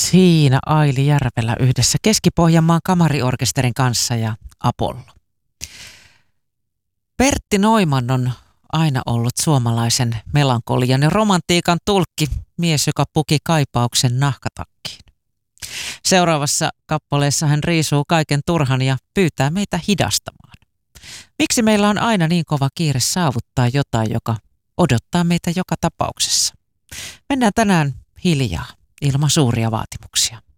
Siinä Aili Järvelä yhdessä Keski-Pohjanmaan kamariorkesterin kanssa ja Apollo. Pertti Neumann on aina ollut suomalaisen melankolian ja romantiikan tulkki, mies, joka puki kaipauksen nahkatakkiin. Seuraavassa kappaleessa hän riisuu kaiken turhan ja pyytää meitä hidastamaan. Miksi meillä on aina niin kova kiire saavuttaa jotain, joka odottaa meitä joka tapauksessa? Mennään tänään hiljaa, ilman suuria vaatimuksia.